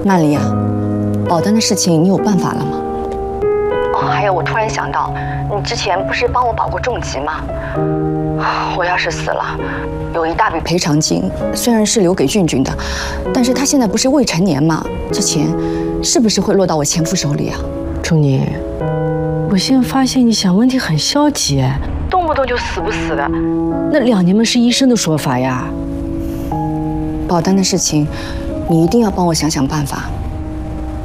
娜丽呀，保单的事情你有办法了吗？ 哦，还有，我突然想到，你之前不是帮我保过重疾吗？我要是死了，有一大笔赔偿金，虽然是留给俊俊的，但是他现在不是未成年嘛，这钱是不是会落到我前夫手里啊？ 钟妮，我现在发现你想问题很消极， 动不动就死不死的。 那2年们是医生的说法呀。 保单的事情，你一定要帮我想想办法。